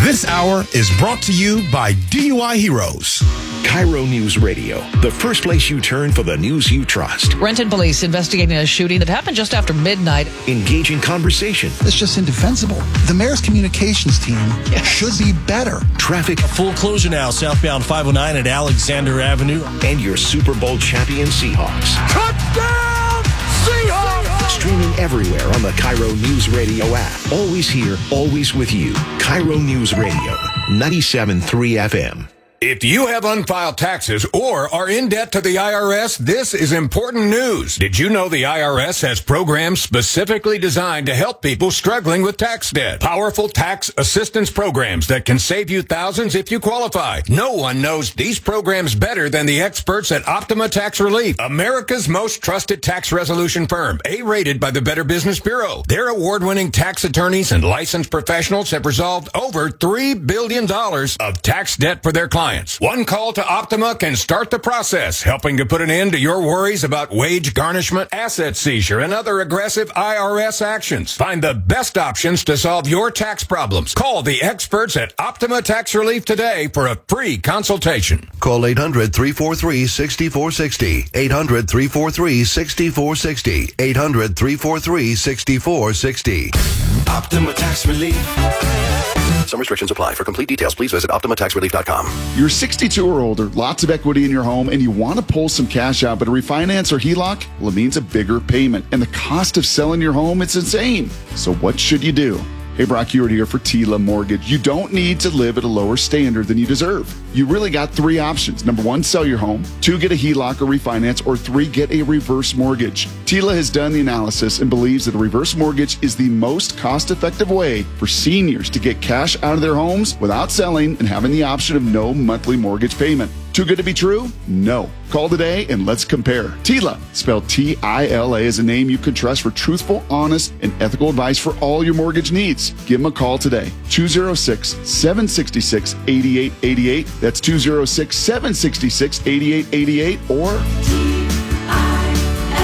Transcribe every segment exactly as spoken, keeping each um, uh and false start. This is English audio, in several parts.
This hour is brought to you by D U I Heroes. Cairo News Radio, the first place you turn for the news you trust. Renton police investigating a shooting that happened just after midnight. Engaging conversation. It's just indefensible. The mayor's communications team yes. should be better. Traffic. A full closure now, southbound five oh nine at Alexander Avenue. And your Super Bowl champion Seahawks. Touchdown, Seahawks! Streaming everywhere on the Cairo News Radio app. Always here, always with you. Cairo News Radio, ninety-seven point three F M. If you have unfiled taxes or are in debt to the I R S, this is important news. Did you know the I R S has programs specifically designed to help people struggling with tax debt? Powerful tax assistance programs that can save you thousands if you qualify. No one knows these programs better than the experts at Optima Tax Relief, America's most trusted tax resolution firm, A-rated by the Better Business Bureau. Their award-winning tax attorneys and licensed professionals have resolved over three billion dollars of tax debt for their clients. One call to Optima can start the process, helping to put an end to your worries about wage garnishment, asset seizure, and other aggressive I R S actions. Find the best options to solve your tax problems. Call the experts at Optima Tax Relief today for a free consultation. Call eight hundred, three four three, six four six zero. eight hundred, three four three, six four six zero. eight hundred, three four three, six four six zero. Optima Tax Relief. Some restrictions apply. For complete details, please visit optima tax relief dot com. You're sixty-two or older, lots of equity in your home, and you want to pull some cash out, but a refinance or H E L O C, well, it means a bigger payment. And the cost of selling your home, it's insane. So what should you do? Hey, Brock Hewitt here for Tila Mortgage. You don't need to live at a lower standard than you deserve. You really got three options. Number one, sell your home. Two, get a H E L O C or refinance. Or three, get a reverse mortgage. Tila has done the analysis and believes that a reverse mortgage is the most cost-effective way for seniors to get cash out of their homes without selling and having the option of no monthly mortgage payment. Too good to be true? No. Call today and let's compare. Tila, spelled T I L A, is a name you can trust for truthful, honest, and ethical advice for all your mortgage needs. Give them a call today. two oh six, seven six six, eight eight eight eight. That's two oh six, seven six six, eight eight eight eight or T I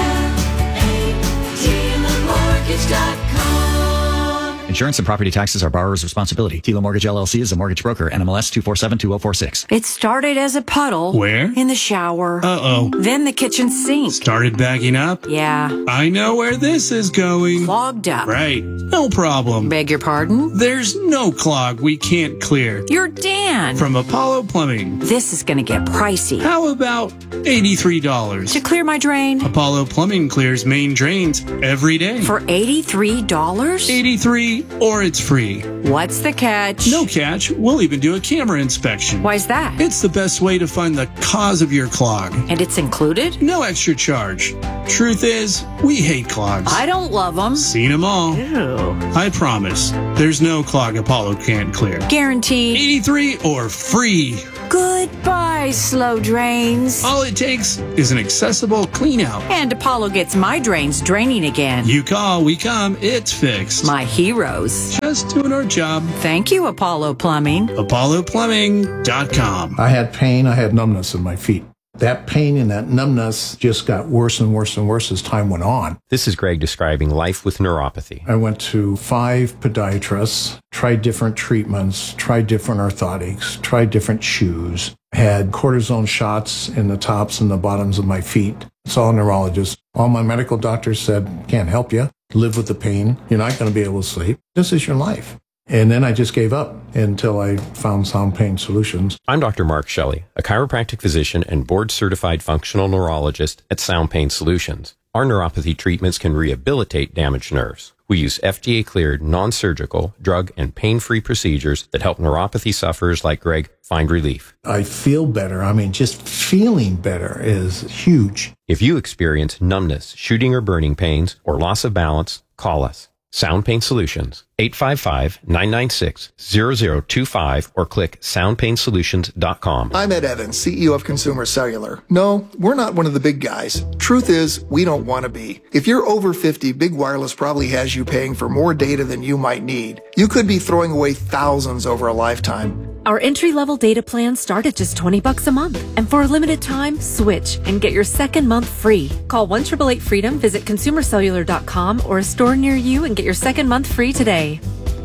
L A, Tila Mortgage dot com. Insurance and property taxes are borrower's responsibility. Tila Mortgage L L C is a mortgage broker. N M L S two four seven two zero four six. It started as a puddle. Where? In the shower. Uh-oh. Then the kitchen sink. Started backing up? Yeah. I know where this is going. Clogged up. Right. No problem. Beg your pardon? There's no clog we can't clear. You're Dan. From Apollo Plumbing. This is going to get pricey. How about eighty-three dollars? To clear my drain? Apollo Plumbing clears main drains every day. For eighty-three dollars? eighty-three dollars or it's free. What's the catch? No catch. We'll even do a camera inspection. Why's that? It's the best way to find the cause of your clog. And it's included? No extra charge. Truth is, we hate clogs. I don't love them. Seen them all. Ew. I promise, there's no clog Apollo can't clear. Guaranteed. eighty-three or free. Goodbye, slow drains. All it takes is an accessible clean out. And Apollo gets my drains draining again. You call, we come, it's fixed. My heroes. Just doing our job. Thank you, Apollo Plumbing. Apollo Plumbing dot com. I had pain, I had numbness in my feet. That pain and that numbness just got worse and worse and worse as time went on. This is Greg describing life with neuropathy. I went to five podiatrists, tried different treatments, tried different orthotics, tried different shoes, had cortisone shots in the tops and the bottoms of my feet. Saw a neurologist. All my medical doctors said, can't help you. Live with the pain. You're not going to be able to sleep. This is your life. And then I just gave up until I found Sound Pain Solutions. I'm Doctor Mark Shelley, a chiropractic physician and board-certified functional neurologist at Sound Pain Solutions. Our neuropathy treatments can rehabilitate damaged nerves. We use F D A-cleared, non-surgical, drug, and pain-free procedures that help neuropathy sufferers like Greg find relief. I feel better. I mean, just feeling better is huge. If you experience numbness, shooting or burning pains, or loss of balance, call us. Sound Pain Solutions, eight five five, nine nine six, zero zero two five, or click sound pain solutions dot com. I'm Ed Evans, C E O of Consumer Cellular. No, we're not one of the big guys. Truth is, we don't want to be. If you're over fifty, Big Wireless probably has you paying for more data than you might need. You could be throwing away thousands over a lifetime. Our entry-level data plans start at just twenty bucks a month. And for a limited time, switch and get your second month free. Call one eight eight eight freedom, visit consumer cellular dot com or a store near you and get your second month free today.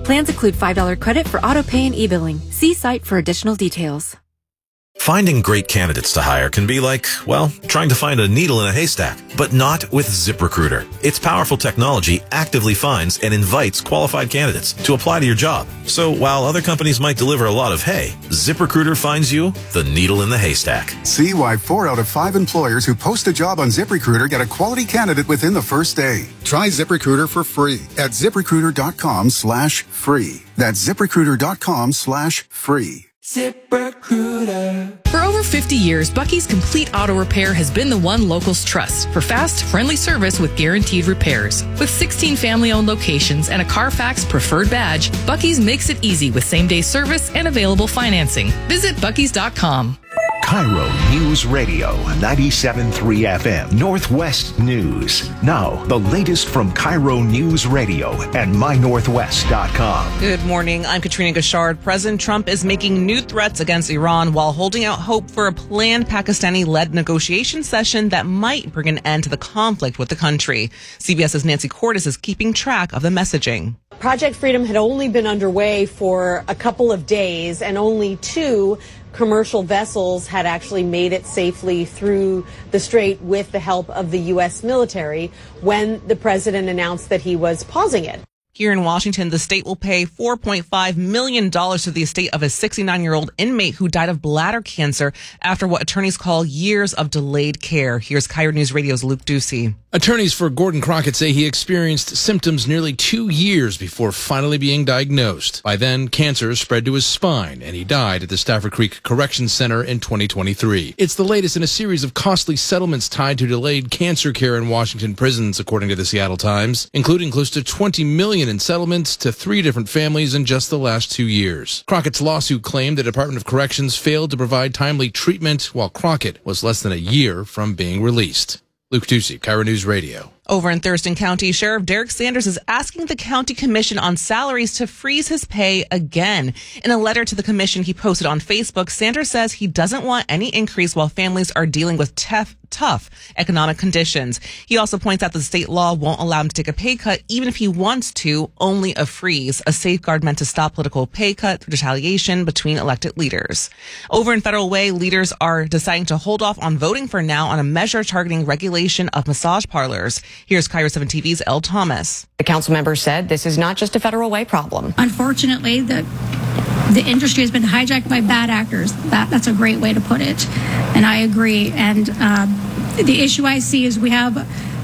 Plans include five dollars credit for auto pay and e-billing. See site for additional details. Finding great candidates to hire can be like, well, trying to find a needle in a haystack, but not with ZipRecruiter. Its powerful technology actively finds and invites qualified candidates to apply to your job. So while other companies might deliver a lot of hay, ZipRecruiter finds you the needle in the haystack. See why four out of five employers who post a job on ZipRecruiter get a quality candidate within the first day. Try ZipRecruiter for free at ZipRecruiter.com slash free. That's ZipRecruiter.com slash free. ZipRecruiter. For over fifty years, Bucky's Complete Auto Repair has been the one locals trust for fast, friendly service with guaranteed repairs. With sixteen family-owned locations and a Carfax preferred badge, Bucky's makes it easy with same-day service and available financing. Visit Bucky's dot com. Cairo News Radio, ninety-seven point three F M, Northwest News. Now, the latest from Cairo News Radio and my northwest dot com. Good morning. I'm Katrina Gashard. President Trump is making new threats against Iran while holding out hope for a planned Pakistani-led negotiation session that might bring an end to the conflict with the country. CBS's Nancy Cordes is keeping track of the messaging. Project Freedom had only been underway for a couple of days, and only two commercial vessels had actually made it safely through the strait with the help of the U S military when the president announced that he was pausing it. Here in Washington, the state will pay four point five million dollars to the estate of a sixty-nine-year-old inmate who died of bladder cancer after what attorneys call years of delayed care. Here's Cairo News Radio's Luke Ducey. Attorneys for Gordon Crockett say he experienced symptoms nearly two years before finally being diagnosed. By then, cancer spread to his spine, and he died at the Stafford Creek Corrections Center in twenty twenty-three. It's the latest in a series of costly settlements tied to delayed cancer care in Washington prisons, according to the Seattle Times, including close to twenty million dollars in settlements to three different families in just the last two years. Crockett's lawsuit claimed the Department of Corrections failed to provide timely treatment while Crockett was less than a year from being released. Luke Ducey, Cairo News Radio. Over in Thurston County, Sheriff Derek Sanders is asking the county commission on salaries to freeze his pay again. In a letter to the commission he posted on Facebook, Sanders says he doesn't want any increase while families are dealing with tough, tough economic conditions. He also points out that the state law won't allow him to take a pay cut even if he wants to, only a freeze, a safeguard meant to stop political pay cut retaliation between elected leaders. Over in Federal Way, leaders are deciding to hold off on voting for now on a measure targeting regulation of massage parlors. Here's Cairo seven T V's Elle Thomas. The council member said this is not just a Federal Way problem. Unfortunately, the the industry has been hijacked by bad actors. That, that's a great way to put it. And I agree. And uh, the issue I see is we have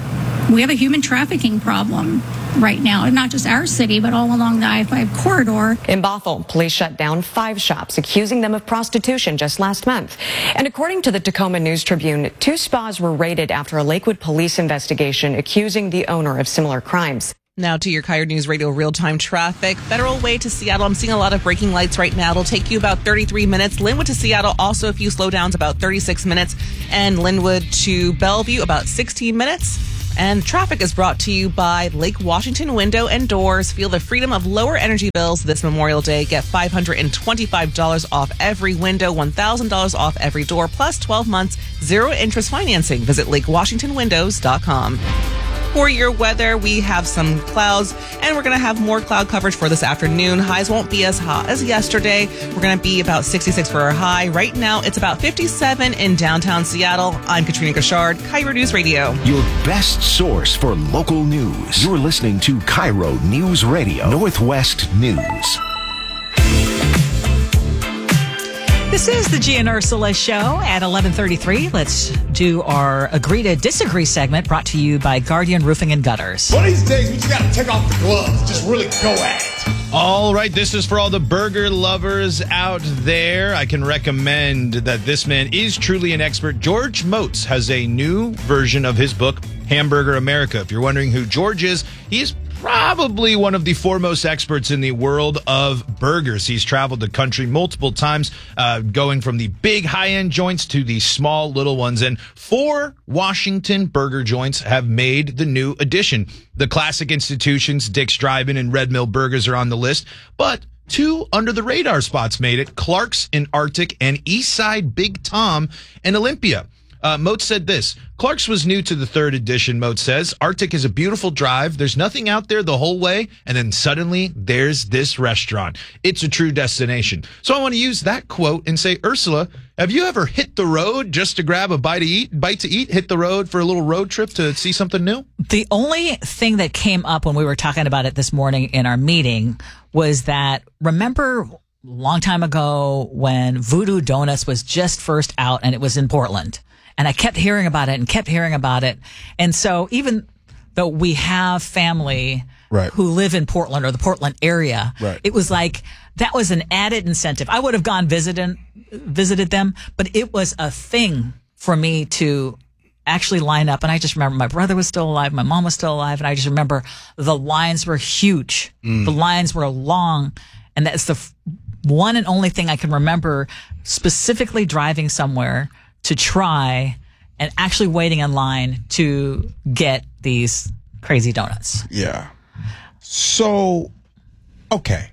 we have a human trafficking problem right now, and not just our city, but all along the I five corridor. In Bothell, police shut down five shops, accusing them of prostitution just last month. And according to the Tacoma News Tribune, two spas were raided after a Lakewood police investigation accusing the owner of similar crimes. Now to your Cairo News Radio real-time traffic. Federal Way to Seattle, I'm seeing a lot of braking lights right now. It'll take you about thirty-three minutes. Linwood to Seattle, also a few slowdowns, about thirty-six minutes. And Linwood to Bellevue, about sixteen minutes. And traffic is brought to you by Lake Washington Window and Doors. Feel the freedom of lower energy bills this Memorial Day. Get five hundred twenty-five dollars off every window, one thousand dollars off every door, plus twelve months, zero interest financing. Visit lake washington windows dot com. For your weather, we have some clouds, and we're going to have more cloud coverage for this afternoon. Highs won't be as hot as yesterday. We're going to be about sixty-six for our high. Right now, it's about fifty-seven in downtown Seattle. I'm Katrina Gashard, Cairo News Radio. Your best source for local news. You're listening to Cairo News Radio, Northwest News. This is the Gia and Ursula Show at eleven thirty-three. Let's do our Agree to Disagree segment brought to you by Guardian Roofing and Gutters. One of these days, we just got to take off the gloves. Just really go at it. All right, this is for all the burger lovers out there. I can recommend that this man is truly an expert. George Motes has a new version of his book, Hamburger America. If you're wondering who George is, he is probably one of the foremost experts in the world of burgers. He's traveled the country multiple times, uh, going from the big high-end joints to the small little ones. And four Washington burger joints have made the new edition. The classic institutions, Dick's Drive-In and Red Mill Burgers, are on the list, but two under-the-radar spots made it, Clark's in Arctic and Eastside Big Tom in Olympia. Uh, Moats said this. Clark's was new to the third edition, Moats says. Arctic is a beautiful drive. There's nothing out there the whole way. And then suddenly there's this restaurant. It's a true destination. So I want to use that quote and say, Ursula, have you ever hit the road just to grab a bite to eat, bite to eat, hit the road for a little road trip to see something new? The only thing that came up when we were talking about it this morning in our meeting was that, remember a long time ago when Voodoo Donuts was just first out and it was in Portland? And I kept hearing about it and kept hearing about it. And so even though we have family right. who live in Portland or the Portland area, right. it was like that was an added incentive. I would have gone visited, visited them, but it was a thing for me to actually line up. And I just remember my brother was still alive. My mom was still alive. And I just remember the lines were huge. Mm. The lines were long. And that's the f- one and only thing I can remember specifically driving somewhere to try and actually waiting in line to get these crazy donuts. Yeah. So, okay.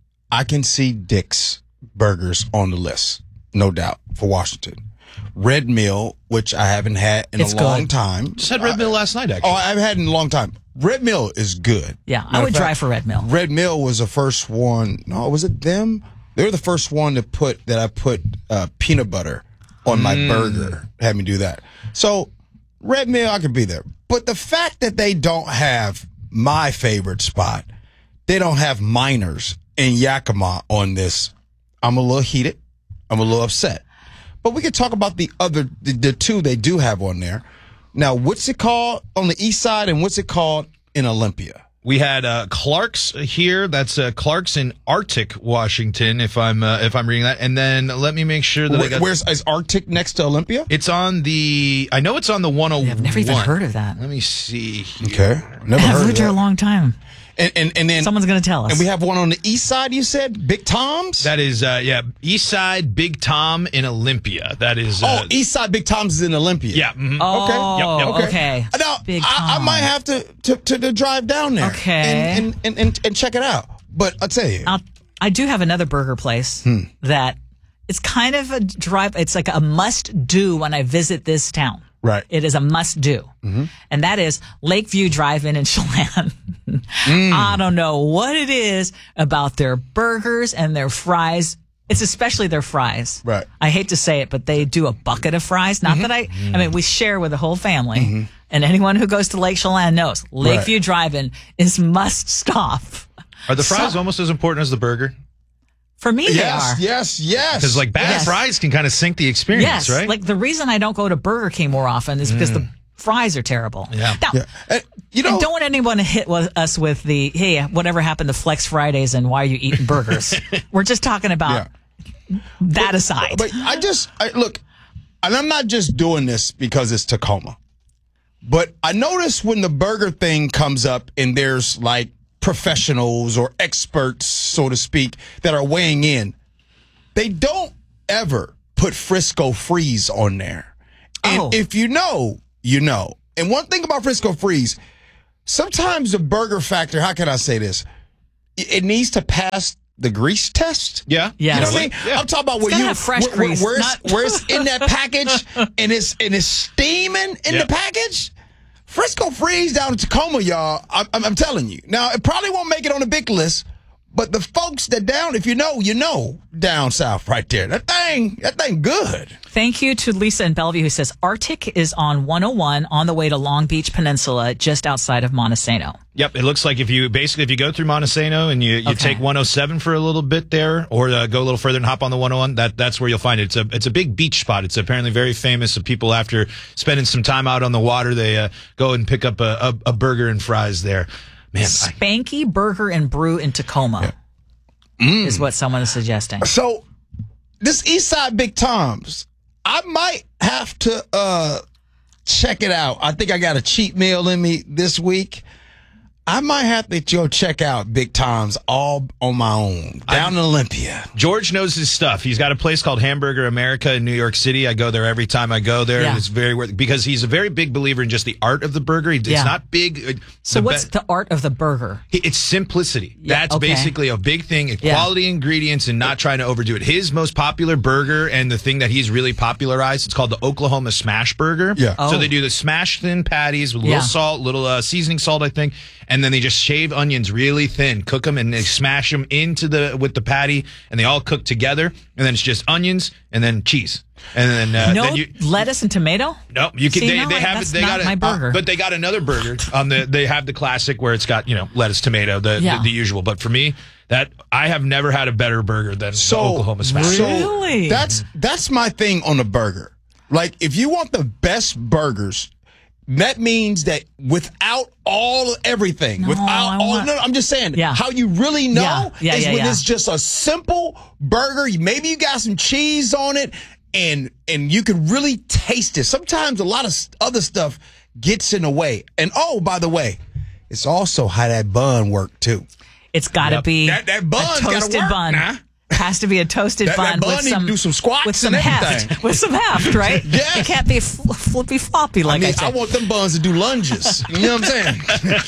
I can see Dick's Burgers on the list, no doubt, for Washington. Red Mill, which I haven't had in It's a long good. time. Just had Red Mill last night, actually. Oh, I've had it in a long time. Red Mill is good. Yeah, I Matter would of fact, drive for Red Mill. Red Mill was the first one. No, was it them? They were the first one to put that I put uh, peanut butter on my Mm. burger. Had me do that. So Red Mill, I could be there. But the fact that they don't have my favorite spot, they don't have Miners in Yakima on this, I'm a little heated. I'm a little upset. But we could talk about the other, the, the two they do have on there. Now, what's it called on the east side and what's it called in Olympia? We had uh, Clark's here. That's uh, Clark's in Arctic, Washington. If I'm uh, if I'm reading that, and then let me make sure that Where, I got. Where's is Arctic next to Olympia? It's on the. I know it's on the one oh one. I've never even heard of that. Let me see. Here. Okay, never I've heard of lived here a that. long time. And, and and then someone's going to tell us. And we have one on the east side. You said Big Tom's. That is, uh, yeah, East Side Big Tom in Olympia. That is. Uh, oh, East Side Big Tom's is in Olympia. Yeah. mhm. Oh, Yep, yep. okay. okay. Now Big I, I Tom. might have to to, to to drive down there. Okay. And and, and and and check it out. But I'll tell you, I'll, I do have another burger place Hmm. that it's kind of a drive. It's like a must do when I visit this town. Right. It is a must do. Mm-hmm. And that is Lakeview Drive-In in Chelan. Mm. I don't know what it is about their burgers and their fries. It's especially their fries. Right. I hate to say it, but they do a bucket of fries. Not Mm-hmm. that I, I mean, we share with the whole family. And anyone who goes to Lake Chelan knows Lakeview Right. Drive-In is must stop. Are the fries So- almost as important as the burger? For me, yes, they are. yes, yes. Because like bad Yes. fries can kind of sink the experience, Yes, right? like the reason I don't go to Burger King more often is because the fries are terrible. Yeah. Now, Yeah. And, you know, and don't want anyone to hit with us with the, hey, whatever happened to Flex Fridays and why are you eating burgers? We're just talking about that aside. But I just I, look, and I'm not just doing this because it's Tacoma, but I notice when the burger thing comes up and there's like professionals or experts, so to speak, that are weighing in, they don't ever put Frisco Freeze on there. And Oh. if you know, you know. And one thing about Frisco Freeze, sometimes the burger factor, how can I say this? It it needs to pass the grease test. Yeah. Yes. You know what I mean? Yeah. I'm talking about It's where gotta you have fresh where, where- grease, where, it's, not- where it's in that package and it's and it's steaming in Yeah. the package. Frisco Freeze down in Tacoma, y'all. I'm, I'm, I'm telling you. Now it probably won't make it on the big list, but the folks that down, if you know, you know, down south right there. That thing, that thing, good. Thank you to Lisa in Bellevue who says Arctic is on one oh one on the way to Long Beach Peninsula, just outside of Montesano. Yep, it looks like if you basically if you go through Montesano and you, you Okay. take one oh seven for a little bit there, or uh, go a little further and hop on the one oh one, that that's where you'll find it. It's a it's a big beach spot. It's apparently very famous. So people after spending some time out on the water, they uh, go and pick up a, a, a burger and fries there. Man, I, Spanky Burger and Brew in Tacoma is what someone is suggesting. So this East Side Big Tom's, I might have to uh check it out. I think I got a cheat meal in me this week. I might have to go check out Big Tom's all on my own down in Olympia. George knows his stuff. He's got a place called Hamburger America in New York City. I go there every time I go there. Yeah. And it's very worth because he's a very big believer in just the art of the burger. It's Yeah. not big. So the what's be- the art of the burger? It's simplicity. Yeah, That's okay. basically a big thing. Yeah. Quality ingredients and not trying to overdo it. His most popular burger and the thing that he's really popularized, it's called the Oklahoma Smash Burger. Yeah. Oh. So they do the smash thin patties with a little Yeah. salt, little uh, seasoning salt, I think, and then they just shave onions really thin, cook them, and they smash them into the with the patty, and they all cook together, and then it's just onions and then cheese. And then uh, no then you, lettuce and tomato? no, you can. See, they, no, they have that's they not got a, my burger. uh, but they got another burger. Um, the, they have the classic where it's got you know lettuce, tomato, the Yeah. the, the usual. But for me, that I have never had a better burger than So, the Oklahoma Smash. Really? So that's that's my thing on the burger. Like, if you want the best burgers, that means that without all everything, No, without I all, want- no, I'm just saying, Yeah. how you really know Yeah, yeah, is yeah, when yeah. it's just a simple burger. Maybe you got some cheese on it, and and you can really taste it. Sometimes a lot of s- other stuff gets in the way. And oh, by the way, it's also how that bun worked too. It's got to Yep. be That- that bun's a gotta toasted work, bun. nah. Has to be a toasted That- that bun, bun with need to some do some squats with some and heft, everything. with some heft, right? Yes. It can't be fl- flippy floppy like I I, mean, I, said. want them buns to do lunges. You know what I'm saying?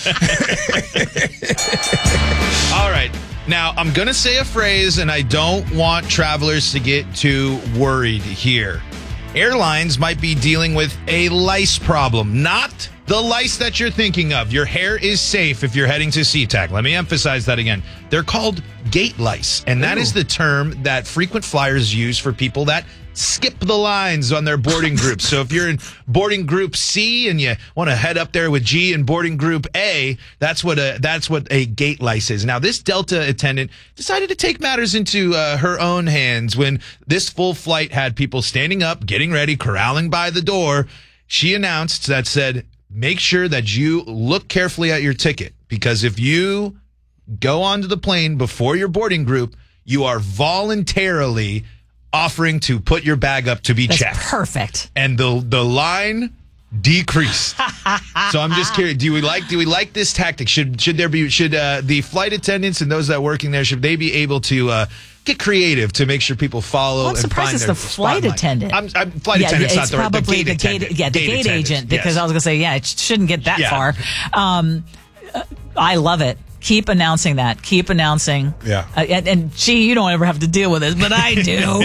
All right. Now, I'm going to say a phrase, and I don't want travelers to get too worried here. Airlines might be dealing with a lice problem, not the lice that you're thinking of. Your hair is safe if you're heading to SeaTac. Let me emphasize that again. They're called gate lice, and that is the term that frequent flyers use for people that skip the lines on their boarding groups. So if you're in boarding group C and you want to head up there with G in boarding group A, that's what a that's what a gate lice is. Now, this Delta attendant decided to take matters into uh, her own hands when this full flight had people standing up, getting ready, corralling by the door. She announced that said, make sure that you look carefully at your ticket, because if you go onto the plane before your boarding group, you are voluntarily offering to put your bag up to be That's checked. perfect. And the the line decreased. So I'm just curious, do we like do we like this tactic? Should should there be should uh, the flight attendants and those that are working there, should they be able to uh, get creative to make sure people follow Well, I'm and surprised find it's their the flight spotlight? attendant. I'm, I'm flight yeah, attendant's yeah, not it's the right the probably gate the gate, attendant. yeah, the gate, attendant, agent, because yes. I was going to say, yeah, it shouldn't get that Yeah. far. Um, uh, I love it. Keep announcing that. Keep announcing. Yeah. Uh, and, and gee, you don't ever have to deal with it, but I do.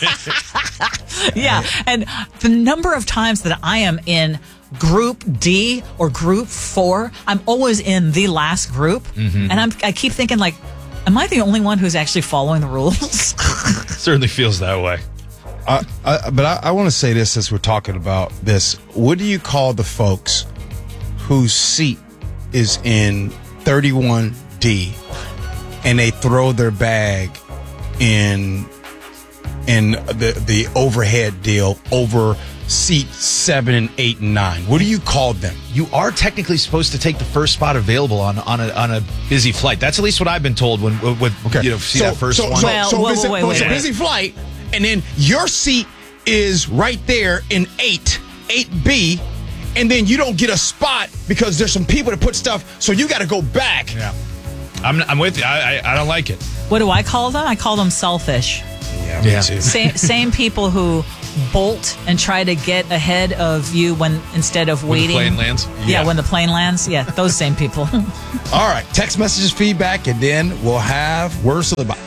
Yeah. And the number of times that I am in group D or group four, I'm always in the last group. Mhm. And I'm, I keep thinking, like, am I the only one who's actually following the rules? Certainly feels that way. I, I, but I, I want to say this since we're talking about this. What do you call the folks whose seat is in thirty-one D and they throw their bag in in the the overhead deal over seat seven and eight and nine? What do you call them? You are technically supposed to take the first spot available on on a on a busy flight. That's at least what I've been told when when you know see that first so, one. So, Well, so whoa, if it's, a- wait, if it's wait, a wait. busy flight, and then your seat is right there in eight, eight B, and then you don't get a spot because there's some people that put stuff, so you got to go back. Yeah, I'm I'm with you. I, I I don't like it. What do I call them? I call them selfish. Yeah, Yeah. Same, same people who bolt and try to get ahead of you when instead of When the waiting. plane lands? Yeah. Yeah. when the plane lands. Yeah, those same people. All right, text messages, feedback, and then we'll have words of the Bible.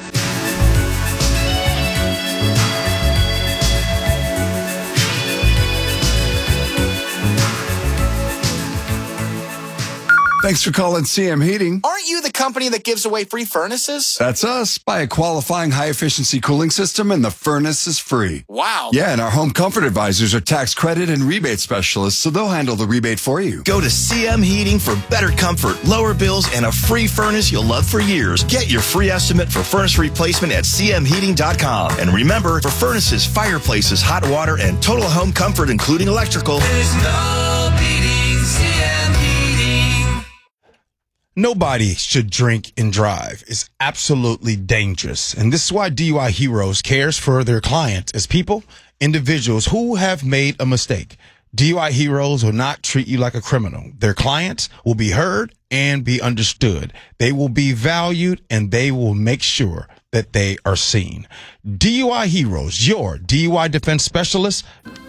Thanks for calling C M Heating. Aren't you the company that gives away free furnaces? That's us. Buy a qualifying high-efficiency cooling system and the furnace is free. Wow. Yeah, and our home comfort advisors are tax credit and rebate specialists, so they'll handle the rebate for you. Go to C M Heating for better comfort, lower bills, and a free furnace you'll love for years. Get your free estimate for furnace replacement at C M heating dot com. And remember, for furnaces, fireplaces, hot water, and total home comfort, including electrical, there's no beating C M Heating. Nobody should drink and drive. It's absolutely dangerous. And this is why D U I Heroes cares for their clients as people, individuals who have made a mistake. D U I Heroes will not treat you like a criminal. Their clients will be heard and be understood. They will be valued, and they will make sure that they are seen. D U I Heroes, your D U I defense specialist.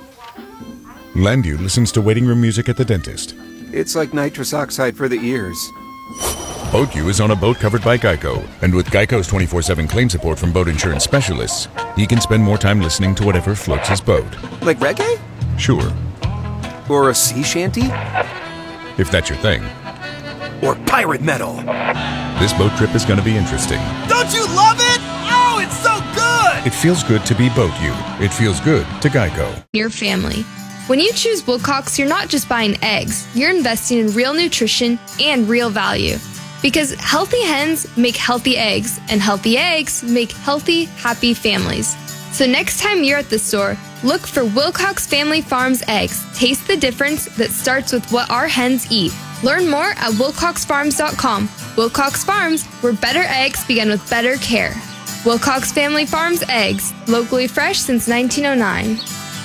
Landu listens to waiting room music at the dentist. It's like nitrous oxide for the ears. Boat U is on a boat covered by Geico, and with Geico's twenty-four seven claim support from boat insurance specialists, he can spend more time listening to whatever floats his boat. Like reggae? Sure. Or a sea shanty? If that's your thing. Or pirate metal. This boat trip is going to be interesting. Don't you love it? Oh, it's so good! It feels good to be Boat U. It feels good to Geico. Your family. When you choose Wilcox, you're not just buying eggs. You're investing in real nutrition and real value. Because healthy hens make healthy eggs, and healthy eggs make healthy, happy families. So next time you're at the store, look for Wilcox Family Farms eggs. Taste the difference that starts with what our hens eat. Learn more at wilcox farms dot com. Wilcox Farms, where better eggs begin with better care. Wilcox Family Farms eggs, locally fresh since nineteen oh nine.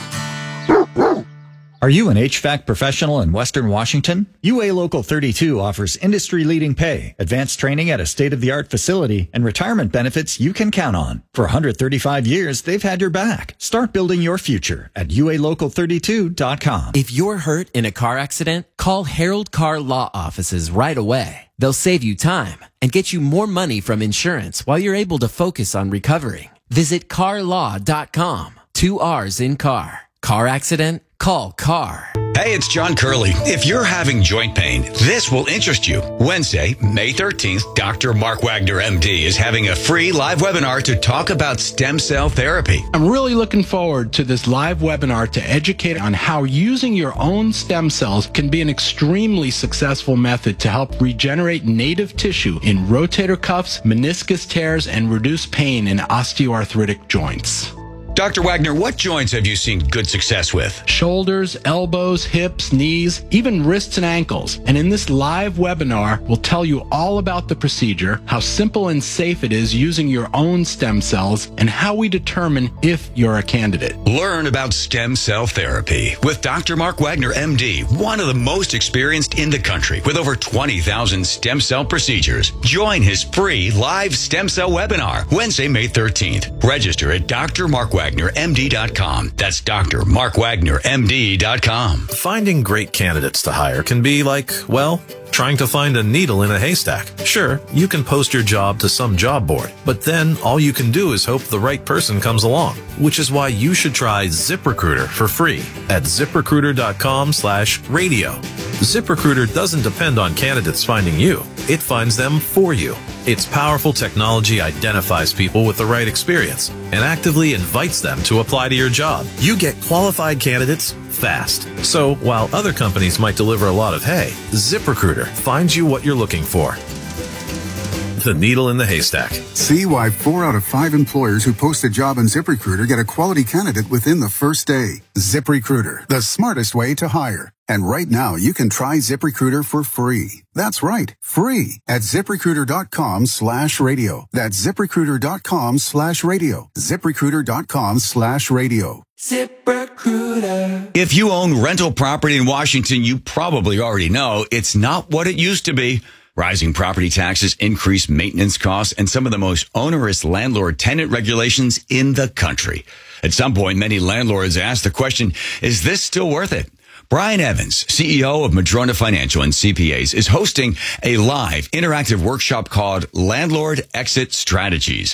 Are you an H V A C professional in Western Washington? U A Local thirty-two offers industry-leading pay, advanced training at a state-of-the-art facility, and retirement benefits you can count on. For one hundred thirty-five years, they've had your back. Start building your future at U A local thirty-two dot com. If you're hurt in a car accident, call Harold Carr Law Offices right away. They'll save you time and get you more money from insurance while you're able to focus on recovering. Visit car law dot com. Two R's in car. Car accident? Call Carr. Hey, it's John Curley. If you're having joint pain, this will interest you. Wednesday, May thirteenth, Doctor Mark Wagner, M D, is having a free live webinar to talk about stem cell therapy. I'm really looking forward to this live webinar to educate on how using your own stem cells can be an extremely successful method to help regenerate native tissue in rotator cuffs, meniscus tears, and reduce pain in osteoarthritic joints. Doctor Wagner, what joints have you seen good success with? Shoulders, elbows, hips, knees, even wrists and ankles. And in this live webinar, we'll tell you all about the procedure, how simple and safe it is using your own stem cells, and how we determine if you're a candidate. Learn about stem cell therapy with Doctor Mark Wagner, M D, one of the most experienced in the country with over twenty thousand stem cell procedures. Join his free live stem cell webinar Wednesday, May thirteenth. Register at D R Mark Wagner. Wagner M D dot com. That's D R Mark Wagner M D dot com. Finding great candidates to hire can be like, well, trying to find a needle in a haystack. Sure, you can post your job to some job board, but then all you can do is hope the right person comes along, which is why you should try ZipRecruiter for free at ziprecruiter dot com slash radio. ZipRecruiter doesn't depend on candidates finding you. It finds them for you. Its powerful technology identifies people with the right experience and actively invites them to apply to your job. You get qualified candidates fast. So while other companies might deliver a lot of hay, ZipRecruiter finds you what you're looking for. The needle in the haystack. See why four out of five employers who post a job on ZipRecruiter get a quality candidate within the first day. ZipRecruiter, the smartest way to hire. And right now, you can try ZipRecruiter for free. That's right, free at ziprecruiter dot com slash radio. That's ziprecruiter dot com slash radio. ziprecruiter dot com slash radio. ZipRecruiter. If you own rental property in Washington, you probably already know it's not what it used to be. Rising property taxes, increased maintenance costs, and some of the most onerous landlord-tenant regulations in the country. At some point, many landlords ask the question, is this still worth it? Brian Evans, C E O of Madrona Financial and C P As, is hosting a live interactive workshop called Landlord Exit Strategies.